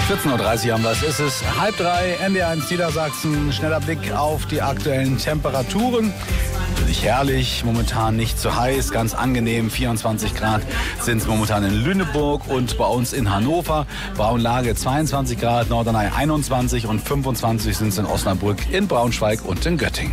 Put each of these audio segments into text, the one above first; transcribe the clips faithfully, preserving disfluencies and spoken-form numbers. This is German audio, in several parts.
vierzehn Uhr dreißig haben wir es. Es ist halb drei, N D R eins Niedersachsen. Schneller Blick auf die aktuellen Temperaturen. Natürlich herrlich, momentan nicht zu heiß, ganz angenehm. vierundzwanzig Grad sind es momentan in Lüneburg und bei uns in Hannover. Braunlage zweiundzwanzig Grad, Norderney einundzwanzig und fünfundzwanzig sind es in Osnabrück, in Braunschweig und in Göttingen.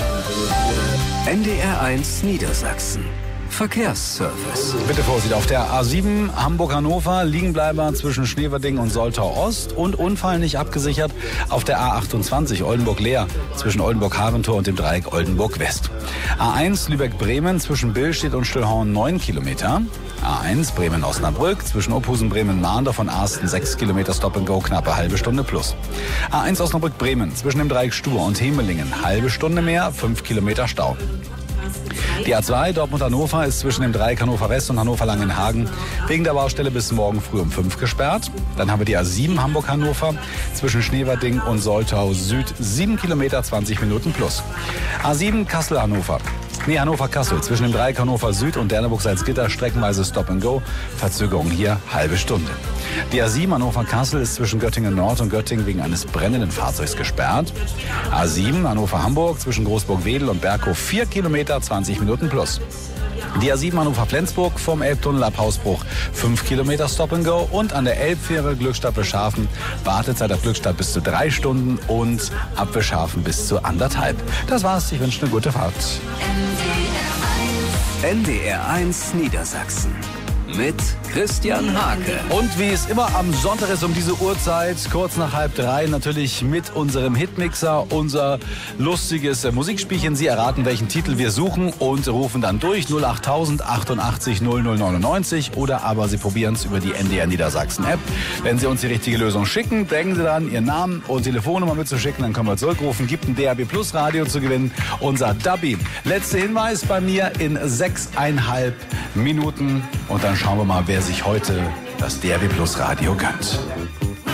N D R eins Niedersachsen. Verkehrsservice. Bitte Vorsicht, auf der A sieben Hamburg-Hannover Liegenbleiber zwischen Schneverding und Soltau-Ost und Unfall nicht abgesichert auf der A achtundzwanzig Oldenburg-Leer zwischen Oldenburg-Haventor und dem Dreieck Oldenburg-West. A eins Lübeck-Bremen zwischen Billstedt und Stillhorn neun Kilometer. A eins Bremen-Osnabrück zwischen Opusen-Bremen-Mahndorf und Arsten sechs Kilometer Stop-and-Go, knappe halbe Stunde plus. A eins Osnabrück-Bremen zwischen dem Dreieck Stur und Hemelingen halbe Stunde mehr, fünf Kilometer Stau. Die A zwei Dortmund-Hannover ist zwischen dem Dreieck Hannover West und Hannover-Langenhagen wegen der Baustelle bis morgen früh um fünf gesperrt. Dann haben wir die A sieben Hamburg-Hannover zwischen Schneverding und Soltau Süd sieben Kilometer, zwanzig Minuten plus. A sieben Kassel-Hannover. Nee, Hannover-Kassel zwischen dem Dreieck Hannover Süd und Derneburg-Salzgitter streckenweise Stop-and-Go. Verzögerung hier halbe Stunde. Die A sieben Hannover-Kassel ist zwischen Göttingen Nord und Göttingen wegen eines brennenden Fahrzeugs gesperrt. A sieben Hannover-Hamburg zwischen Großburg-Wedel und Berghof vier Kilometer, zwanzig Minuten plus. Die A sieben Hannover-Flensburg vom Elbtunnel ab Hausbruch fünf Kilometer Stop-and-Go und an der Elbfähre Glückstadt-Beschafen Wartezeit auf Glückstadt bis zu drei Stunden und ab Beschafen bis zu anderthalb. Das war's, ich wünsche eine gute Fahrt. N D R eins Niedersachsen mit Christian Hake. Und wie es immer am Sonntag ist um diese Uhrzeit, kurz nach halb drei, natürlich mit unserem Hitmixer, unser lustiges Musikspielchen. Sie erraten, welchen Titel wir suchen und rufen dann durch null achttausend achtundachtzig null null neunundneunzig oder aber Sie probieren es über die N D R Niedersachsen App. Wenn Sie uns die richtige Lösung schicken, denken Sie dann Ihren Namen und Telefonnummer mitzuschicken, dann können wir zurückrufen. Gibt ein D A B Plus Radio zu gewinnen. Unser Dubby. Letzter Hinweis bei mir in sechseinhalb Minuten und dann schauen wir mal, wer sich heute das D A B Plus Radio gönnt.